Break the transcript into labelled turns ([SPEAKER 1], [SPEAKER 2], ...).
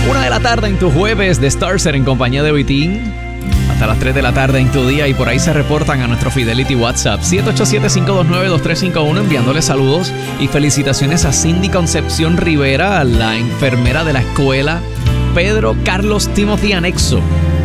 [SPEAKER 1] 1 de la tarde en tu jueves de Starcer en compañía de Vitín. Hasta las 3 de la tarde en tu día, y por ahí se reportan a nuestro Fidelity WhatsApp 787-529-2351 enviándole saludos y felicitaciones a Cindy Concepción Rivera, la enfermera de la escuela Pedro Carlos Timothy Anexo,